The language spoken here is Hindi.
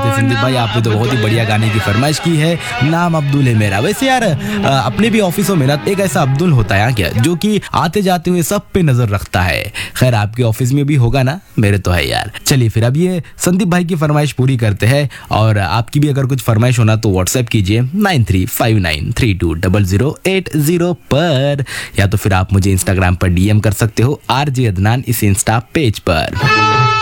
है संदीप भाई, आपने तो बहुत ही बढ़िया गाने की फरमाइश की है। नाम अब्दुल है मेरा। वैसे यार अपने भी ऑफिसों में ना एक ऐसा अब्दुल होता है क्या, जो कि आते जाते हुए सब पे नजर रखता है। खैर आपके ऑफिस में भी होगा ना, मेरे तो है यार। चलिए फिर अब ये संदीप भाई की फरमाइश पूरी करते हैं, और आपकी भी अगर कुछ फरमाइश होना तो व्हाट्सएप कीजिए 9359320080 पर, या तो फिर आप मुझे इंस्टाग्राम पर डीएम कर सकते हो RJ अदनान इस इंस्टा पेज पर।